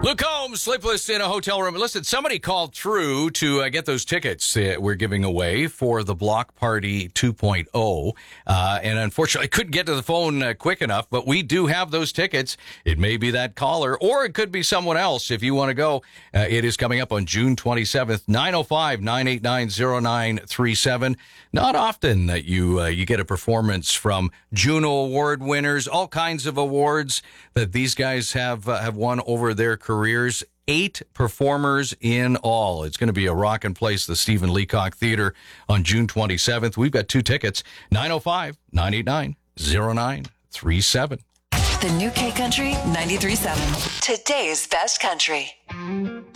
Luke Combs, sleepless in a hotel room. Listen, somebody called through to get those tickets we're giving away for the Block Party 2.0. And unfortunately, I couldn't get to the phone quick enough, but we do have those tickets. It may be that caller, or it could be someone else if you want to go. It is coming up on June 27th, 905-989-0937. Not often that you get a performance from Juno Award winners, all kinds of awards that these guys have won over their careers. 8 performers in all. It's going to be a rockin' place, the Stephen Leacock Theater, on June 27th. We've got 2 tickets, 905-989-0937. The new K Country 93.7. Today's best country.